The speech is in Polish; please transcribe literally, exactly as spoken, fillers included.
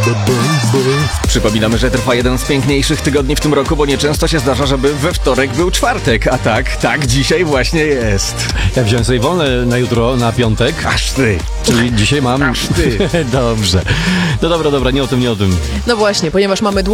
Przypominamy, że trwa jeden z piękniejszych tygodni w tym roku, bo nieczęsto się zdarza, żeby we wtorek był czwartek. A tak, tak dzisiaj właśnie jest. Ja wziąłem sobie wolne na jutro, na piątek. Aż ty. Czyli dzisiaj mam... Aż ty. Dobrze. No dobra, dobra, nie o tym, nie o tym. No właśnie, ponieważ mamy